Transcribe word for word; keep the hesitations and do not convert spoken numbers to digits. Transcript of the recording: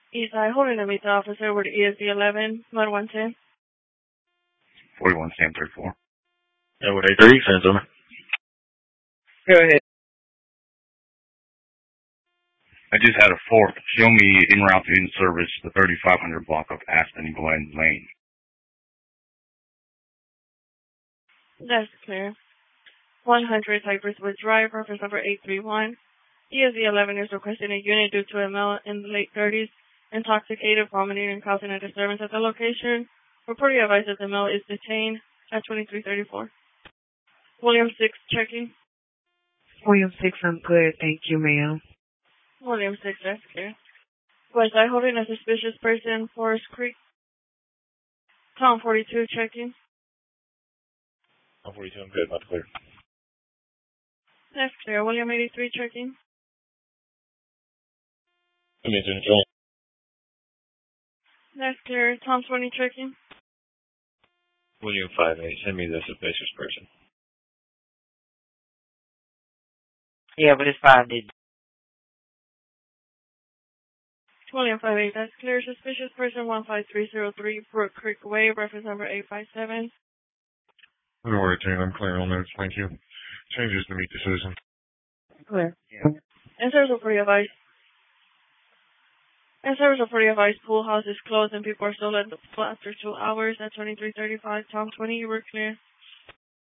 Eastside holding the meet the officer with E S D eleven, one one ten. forty-one, Sam thirty-four. Yeah, what A three, send over. Go ahead. I just had a fourth. Show me en route to in service the thirty-five hundred block of Aspen Glen Lane. That's clear. one hundred Cypress Wood Drive, reference number eight three one. E S D eleven is requesting a unit due to a male in the late thirties, intoxicated, vomiting, and causing a disturbance at the location. Reporting advice that the male is detained at twenty-three thirty-four. William six checking. William six, I'm good. Thank you, ma'am. William six, that's clear. Westside holding a suspicious person, Forest Creek. Tom forty-two checking. Tom forty-two, I'm good. Not clear. That's clear. William eighty-three checking. I'm into control. That's clear. Tom twenty checking. William five eight, send me the suspicious person. Yeah, but it's five digits. William five eight, that's clear. Suspicious person one five three zero three, Brook Creek Way, reference number eight five seven. No worry, Jane. I'm clear on notes. Thank you. Changes to meet decision. Clear. Yeah. And service of free advice. And service of free advice. Pool house is closed and people are still at the pool after two hours at twenty-three thirty-five. Tom twenty, you were clear.